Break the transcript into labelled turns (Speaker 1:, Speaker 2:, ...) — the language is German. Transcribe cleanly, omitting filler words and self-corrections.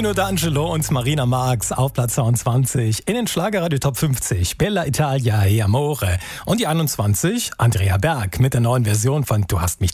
Speaker 1: Pino D'Angelo und Marina Marx auf Platz 22. In den Schlagerradio Top 50 Bella Italia e Amore. Und die 21 Andrea Berg mit der neuen Version von Du hast mich